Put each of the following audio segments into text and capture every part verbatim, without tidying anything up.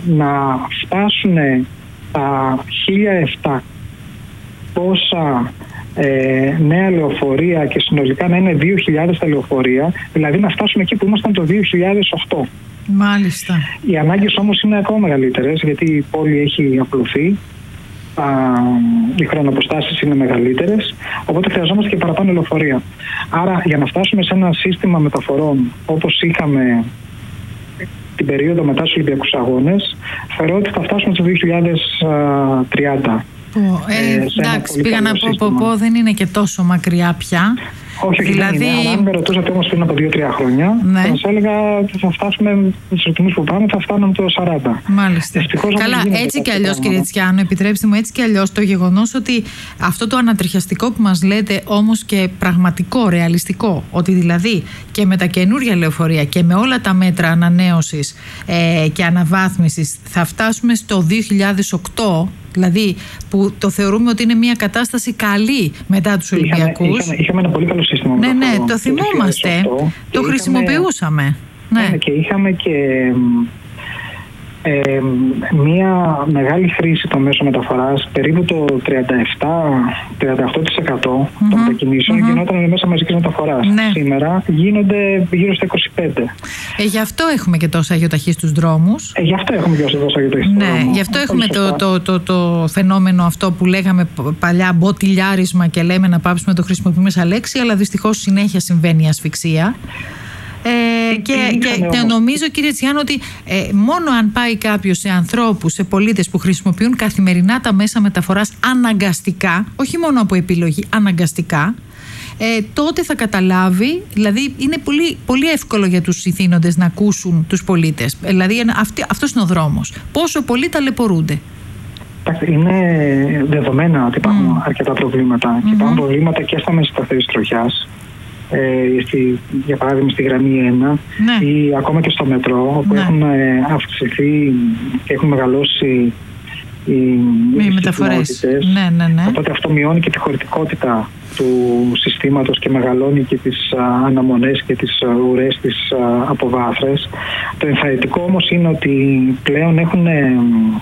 να φτάσουν τα χίλια επτακόσια ε, νέα λεωφορεία και συνολικά να είναι δύο χιλιάδες τα λεωφορεία, δηλαδή να φτάσουμε εκεί που ήμασταν το δύο χιλιάδες οκτώ. Μάλιστα. Οι ανάγκες όμως είναι ακόμα μεγαλύτερες, γιατί η πόλη έχει απλωθεί, α, οι χρονοποστάσεις είναι μεγαλύτερες, οπότε χρειαζόμαστε και παραπάνω λεωφορεία. Άρα για να φτάσουμε σε ένα σύστημα μεταφορών όπως είχαμε την περίοδο μετά τους Ολυμπιακούς Αγώνες, θεωρώ ότι θα φτάσουμε στο δύο χιλιάδες τριάντα. Ε, ε, εντάξει, πήγα να πω, πω, πω, δεν είναι και τόσο μακριά πια. Όχι, όχι, δηλαδή... δεν είναι. Αν με ρωτούσατε όμως πριν από δύο τρία χρόνια, ναι, θα σας έλεγα ότι θα φτάσουμε στους ρυθμούς που πάμε, θα φτάνουμε το σαράντα. Μάλιστα. Ευτυχώς, καλά, έτσι κι αλλιώς, κύριε Τσιάνο, επιτρέψτε μου, έτσι κι αλλιώς το γεγονός ότι αυτό το ανατριχιαστικό που μας λέτε, όμως και πραγματικό, ρεαλιστικό, ότι δηλαδή και με τα καινούρια λεωφορεία και με όλα τα μέτρα ανανέωσης ε, και αναβάθμισης θα φτάσουμε στο δύο χιλιάδες οκτώ. Δηλαδή που το θεωρούμε ότι είναι μια κατάσταση καλή μετά τους Ολυμπιακούς. Είχαμε, είχαμε, είχαμε ένα πολύ καλό σύστημα. Ναι, ναι, το θυμόμαστε. Το, το χρησιμοποιούσαμε. Ναι. Ναι, και είχαμε και ε, μια μεγάλη χρήση των μέσων μεταφοράς, περίπου το τριάντα επτά με τριάντα οκτώ τοις εκατό mm-hmm. των μετακινήσεων mm-hmm. γινόταν μέσα μαζικής μεταφοράς. Ναι. Σήμερα γίνονται γύρω στα είκοσι πέντε. Ε, γι' αυτό έχουμε και τόσα αγιοταχή στους δρόμους. Ε, γι' αυτό έχουμε και τόσα αγιοταχή στους ναι, δρόμους. Ναι, γι' αυτό έχουμε το, το, το, το φαινόμενο αυτό που λέγαμε παλιά μποτιλιάρισμα και λέμε να πάψουμε να το χρησιμοποιούμε σαν λέξη, αλλά δυστυχώς συνέχεια συμβαίνει η ασφυξία. Ε, και, και, και νομίζω, κύριε Τσιάνο, ότι ε, μόνο αν πάει κάποιος σε ανθρώπους, σε πολίτες που χρησιμοποιούν καθημερινά τα μέσα μεταφοράς αναγκαστικά, όχι μόνο από επιλογή, αναγκαστικά, ε, τότε θα καταλάβει, δηλαδή είναι πολύ, πολύ εύκολο για τους ηθήνοντες να ακούσουν τους πολίτες. Δηλαδή αυτή, αυτός είναι ο δρόμος. Πόσο πολλοί ταλαιπωρούνται. Είναι δεδομένα ότι υπάρχουν mm. αρκετά προβλήματα. Mm-hmm. Και υπάρχουν προβλήματα και στα μέσα σταθερής τροχιάς. Ε, στη, για παράδειγμα στη γραμμή ένα, ναι, ή ακόμα και στο μετρό, όπου, ναι, έχουν αυξηθεί και έχουν μεγαλώσει οι, οι μεταφορές. Ναι, ναι, ναι. Οπότε αυτό μειώνει και τη χωρητικότητα του συστήματος και μεγαλώνει και τις α, αναμονές και τις α, ουρές, τις α, αποβάθρες. Το ενθαρρυντικό όμως είναι ότι πλέον έχουν, ε,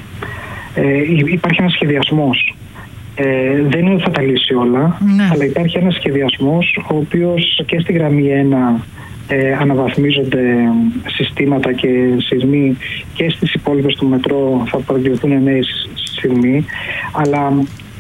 ε, υπάρχει ένας σχεδιασμός. Ε, δεν είναι ότι θα τα λύσει όλα, ναι, αλλά υπάρχει ένας σχεδιασμός ο οποίος και στη γραμμή ένα ε, αναβαθμίζονται συστήματα και σεισμοί, και στις υπόλοιπες του μετρό θα προηγηθούν νέοι σεισμοί, αλλά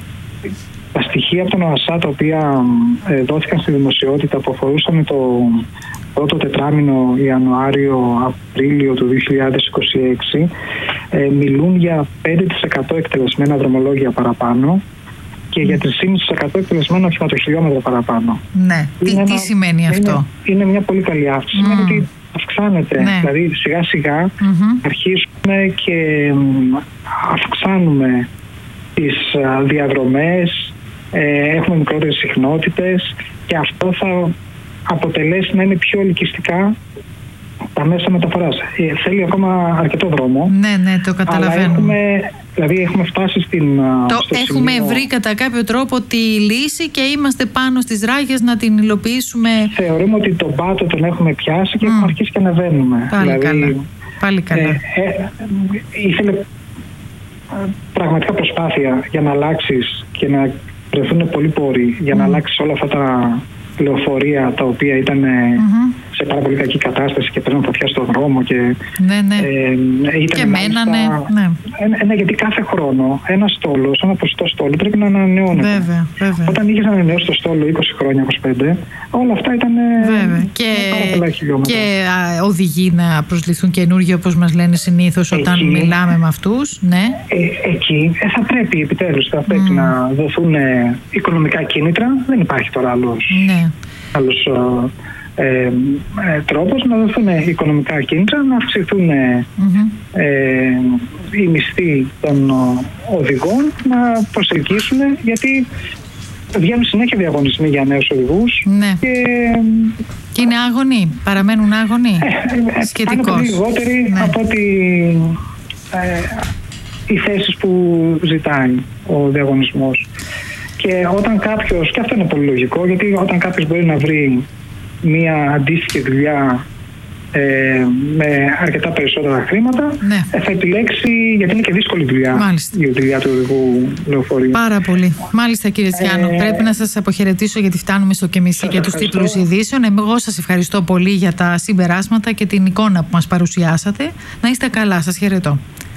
τα στοιχεία από τον ΟΑΣΑ τα οποία ε, δόθηκαν στη δημοσιότητα που αφορούσαν το πρώτο τετράμινο Ιανουάριο-Απρίλιο του δύο χιλιάδες είκοσι έξι ε, μιλούν για πέντε τοις εκατό εκτελεσμένα δρομολόγια παραπάνω και για τρία κόμμα πέντε τοις εκατό εκτελεσμένα οχηματοχιλιόμετρα παραπάνω. Ναι. Τι, τι σημαίνει αυτό? Είναι, είναι μια πολύ καλή αύξηση. Mm. Σημαίνει ότι αυξάνεται. Ναι. Δηλαδή σιγά σιγά mm-hmm. αρχίζουμε και αυξάνουμε τις διαδρομές, ε, έχουμε μικρότερες συχνότητες και αυτό θα αποτελέσει να είναι πιο ελκυστικά τα μέσα μεταφοράς. Ε, θέλει ακόμα αρκετό δρόμο. Ναι, ναι, το καταλαβαίνω. Αλλά έχουμε, δηλαδή έχουμε φτάσει στην... Το έχουμε σημείο... βρει κατά κάποιο τρόπο τη λύση και είμαστε πάνω στις ράγες να την υλοποιήσουμε. Θεωρούμε ότι τον πάτο τον έχουμε πιάσει και mm. έχουμε αρχίσει και ανεβαίνουμε. Πάλι δηλαδή, καλά. Πάλι καλά. Ε, ε, ήθελε πραγματικά προσπάθεια για να αλλάξεις και να βρεθούν πολλοί πόροι για mm. να αλλάξεις όλα αυτά τα λεωφορεία τα οποία ήταν mm-hmm. σε πάρα πολύ κακή κατάσταση και παίρνουν φωτιά στον δρόμο και, ναι, ναι. Ε, και μένανε. Ναι. Ε, ναι, γιατί κάθε χρόνο ένα στόλος, ένα ποσοστό στόλου πρέπει να ανανεώνεται. Βέβαια, βέβαια. Όταν είχες ανανεώσει το στόλο είκοσι χρόνια, είκοσι πέντε, όλα αυτά ήταν και, πάρα πολλά χιλιόμετρα. Και α, οδηγεί να προσληφθούν καινούργοι, όπως μας λένε συνήθως όταν εκεί, μιλάμε με αυτούς. Ναι. Ε, εκεί ε, θα πρέπει επιτέλους θα πρέπει mm. να δοθούν ε, οικονομικά κίνητρα. Δεν υπάρχει τώρα άλλος, ναι. άλλος ε, ε, τρόπος να δοθούν οικονομικά κίνητρα, να αυξηθούν mm-hmm. ε, οι μισθοί των οδηγών, να προσελκύσουν, γιατί βγαίνουν συνέχεια διαγωνισμοί για νέους οδηγούς. Ναι. Και, και είναι άγωνοι, παραμένουν άγωνοι. Ε, ε, Σχετικώς. Είναι πολύ λιγότεροι ναι. από ότι ε, οι θέσεις που ζητάει ο διαγωνισμός. Και όταν κάποιος, και αυτό είναι πολύ λογικό, γιατί όταν κάποιος μπορεί να βρει μία αντίστοιχη δουλειά ε, με αρκετά περισσότερα χρήματα, ναι. ε, θα επιλέξει, γιατί είναι και δύσκολη δουλειά. Μάλιστα. Η δουλειά του οδηγού λεωφορείου. Πάρα πολύ. Μάλιστα, κύριε Τσιάνο, ε, πρέπει να σας αποχαιρετήσω γιατί φτάνουμε στο και μισή και τους τίτλους ειδήσεων. Εγώ σας ευχαριστώ πολύ για τα συμπεράσματα και την εικόνα που μας παρουσιάσατε. Να είστε καλά, σας χαιρετώ.